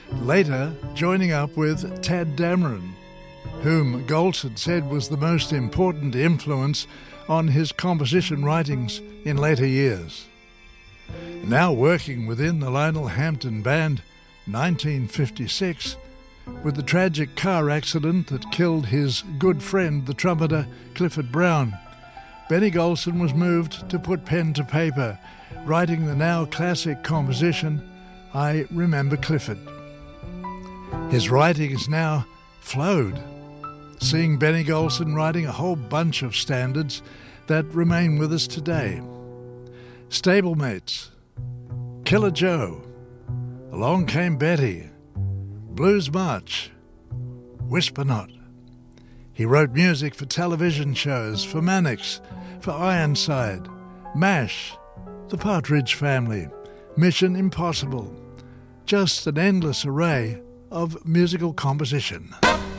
later joining up with Tadd Dameron, whom Golson said was the most important influence on his composition writings in later years. Now working within the Lionel Hampton Band, 1956, with the tragic car accident that killed his good friend, the trumpeter Clifford Brown, Benny Golson was moved to put pen to paper, writing the now classic composition, I Remember Clifford. His writings now flowed, seeing Benny Golson writing a whole bunch of standards that remain with us today. Stablemates, Killer Joe, Along Came Betty, Blues March, Whisper Not. He wrote music for television shows, for Mannix, for Ironside, MASH, The Partridge Family, Mission Impossible. Just an endless array of musical composition.